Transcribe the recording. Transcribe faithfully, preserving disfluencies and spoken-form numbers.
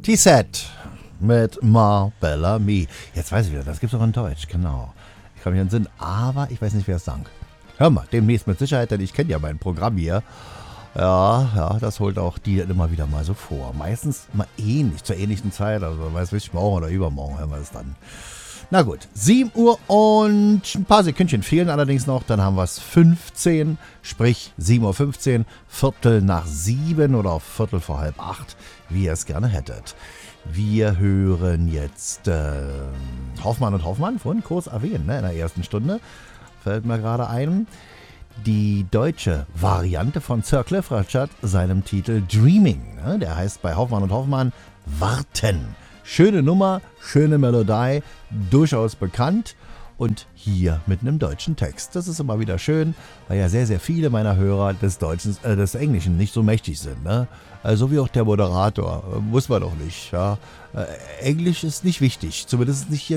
T-Set mit Ma Bellamy. Jetzt weiß ich wieder, das gibt's auch in Deutsch, genau. Ich kann mich an den Sinn, aber ich weiß nicht, wer es sang. Hör mal, demnächst mit Sicherheit, denn ich kenne ja mein Programm hier. Ja, ja, das holt auch die immer wieder mal so vor. Meistens mal ähnlich, zur ähnlichen Zeit, also weiß ich, morgen oder übermorgen hören wir es dann. Na gut, sieben Uhr und ein paar Sekündchen fehlen allerdings noch, dann haben wir es fünfzehn, sprich sieben Uhr fünfzehn, Viertel nach sieben oder Viertel vor halb acht, wie ihr es gerne hättet. Wir hören jetzt äh, Hoffmann und Hoffmann, vorhin kurz erwähnt, ne, in der ersten Stunde, fällt mir gerade ein. Die deutsche Variante von Sir Cliff Richard, seinem Titel Dreaming. Ne? Der heißt bei Hoffmann und Hoffmann Warten. Schöne Nummer, schöne Melodie, durchaus bekannt und hier mit einem deutschen Text. Das ist immer wieder schön, weil ja sehr, sehr viele meiner Hörer des Deutschen, äh, des Englischen nicht so mächtig sind. Ne? Also wie auch der Moderator, äh, muss man doch nicht. Ja? Äh, Englisch ist nicht wichtig, zumindest nicht hier.